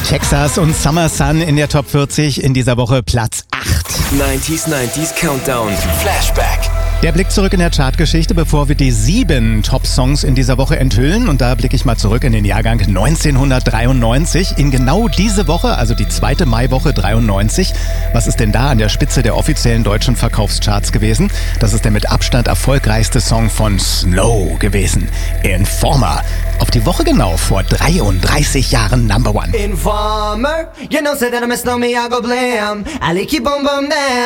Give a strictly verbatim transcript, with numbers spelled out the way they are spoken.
Texas und Summer Sun in der Top vierzig, in dieser Woche Platz acht. neunziger neunziger Countdown Flashback. Der Blick zurück in der Chartgeschichte, bevor wir die sieben Top-Songs in dieser Woche enthüllen. Und da blicke ich mal zurück in den Jahrgang neunzehnhundertdreiundneunzig. In genau diese Woche, also die zweite Maiwoche dreiundneunzig. Was ist denn da an der Spitze der offiziellen deutschen Verkaufscharts gewesen? Das ist der mit Abstand erfolgreichste Song von Snow gewesen. Informer. Auf die Woche genau vor dreiunddreißig Jahren Number One. Informer, you know say that I'm a snowman, I go blam. I like you boom boom down.